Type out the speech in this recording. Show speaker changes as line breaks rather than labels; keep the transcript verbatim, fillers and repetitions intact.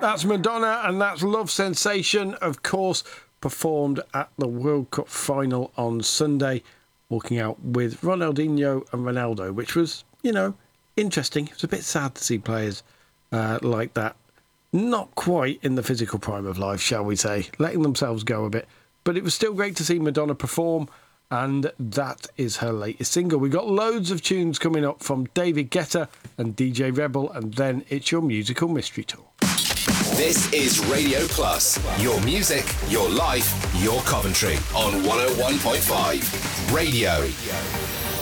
That's Madonna, and that's Love Sensation, of course, performed at the World Cup final on Sunday, walking out with Ronaldinho and Ronaldo, which was, you know, interesting. It was a bit sad to see players uh, like that, not quite in the physical prime of life, shall we say, letting themselves go a bit. But it was still great to see Madonna perform, and that is her latest single. We've got loads of tunes coming up from David Guetta and D J Rebel, and then it's your musical mystery tour.
This is Radio Plus, your music, your life, your Coventry on one oh one point five Radio.